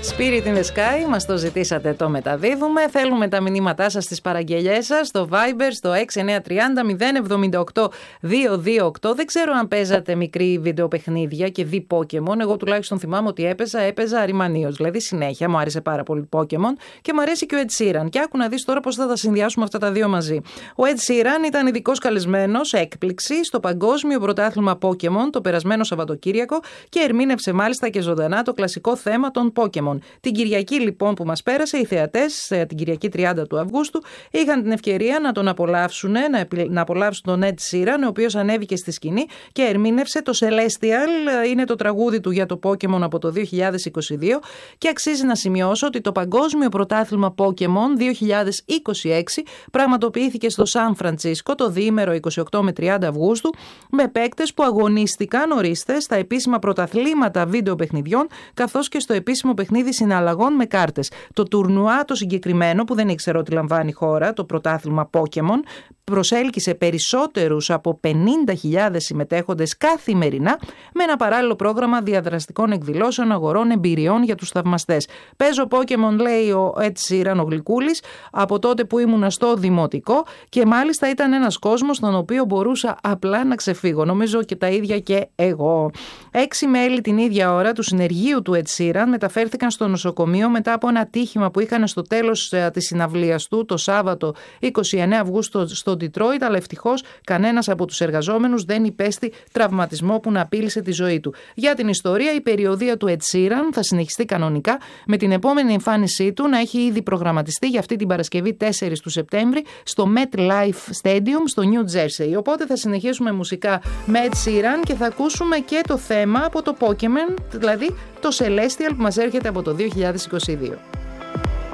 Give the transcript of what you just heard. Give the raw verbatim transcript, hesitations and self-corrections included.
Spirit in the Sky, μας το ζητήσατε, το μεταδίδουμε. Θέλουμε τα μηνύματά σας, τις παραγγελιές σας στο Viber, στο έξι εννιά τρία μηδέν μηδέν εβδομήντα οκτώ διακόσια είκοσι οκτώ. Δεν ξέρω αν παίζατε μικρή βιντεοπαιχνίδια και δει Pokemon. Εγώ τουλάχιστον θυμάμαι ότι έπαιζα, έπαιζα αριμανίως. Δηλαδή συνέχεια μου άρεσε πάρα πολύ Pokemon και μου αρέσει και ο Ed Sheeran. Και άκου να δεις τώρα πώς θα τα συνδυάσουμε αυτά τα δύο μαζί. Ο Ed Sheeran ήταν ειδικός καλεσμένος, έκπληξη, στο Παγκόσμιο Πρωτάθλημα Pokemon το περασμένο Σαββατοκύριακο και ερμήνευσε μάλιστα και ζωντανά το κλασικό θέμα των Pokemon. Την Κυριακή λοιπόν που μας πέρασε, οι θεατές, την Κυριακή τριάντα του Αυγούστου, είχαν την ευκαιρία να τον απολαύσουν, να, να απολαύσουν τον Ed Sheeran, ο οποίος ανέβηκε στη σκηνή και ερμήνευσε το Celestial, είναι το τραγούδι του για το Pokemon από το δύο χιλιάδες είκοσι δύο, και αξίζει να σημειώσω ότι το Παγκόσμιο Πρωτάθλημα Pokemon δύο χιλιάδες είκοσι έξι πραγματοποιήθηκε στο Σαν Φραντσίσκο το διήμερο είκοσι οκτώ με τριάντα Αυγούστου, με παίκτες που αγωνίστηκαν, ορίστε, στα επίσημα πρωταθλήματα βίντεο παιχνιδιών, καθώς και στο επίσημο παιχνίδι συναλλαγών με κάρτες. Το τουρνουά το συγκεκριμένο, που δεν ήξερα ότι λαμβάνει χώρα, το πρωτάθλημα Pokemon, προσέλκυσε περισσότερους από πενήντα χιλιάδες συμμετέχοντες καθημερινά, με ένα παράλληλο πρόγραμμα διαδραστικών εκδηλώσεων, αγορών, εμπειριών για τους θαυμαστές. Παίζω Pokemon, λέει ο Ed Sheeran, ο Γλυκούλης, από τότε που ήμουνα στο δημοτικό, και μάλιστα ήταν ένας κόσμος στον οποίο μπορούσα απλά να ξεφύγω. Νομίζω και τα ίδια και εγώ. Έξι μέλη την ίδια ώρα του συνεργείου του Ed Sheeran μεταφέρθηκαν στο νοσοκομείο μετά από ένα ατύχημα που είχαν στο τέλος της συναυλίας του το Σάββατο είκοσι εννέα Αυγούστου στο Ντιτρόιτ, αλλά ευτυχώς κανένας από τους εργαζόμενους δεν υπέστη τραυματισμό που να απείλησε τη ζωή του. Για την ιστορία, η περιοδεία του Ed Sheeran θα συνεχιστεί κανονικά, με την επόμενη εμφάνισή του να έχει ήδη προγραμματιστεί για αυτή την Παρασκευή τέσσερις του Σεπτέμβρη στο MetLife Stadium στο New Jersey. Οπότε θα συνεχίσουμε μουσικά με Ed Sheeran και θα ακούσουμε και το θέμα από το Pokemon, δηλαδή το Celestial, που μας έρχεται από το δύο χιλιάδες είκοσι δύο.